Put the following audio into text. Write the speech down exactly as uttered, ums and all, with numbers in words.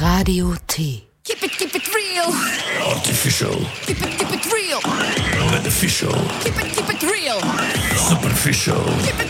Radio T. Keep it, keep it real. Artificial. Keep it, keep it real. Beneficial. Keep it, keep it real. Superficial. Keep it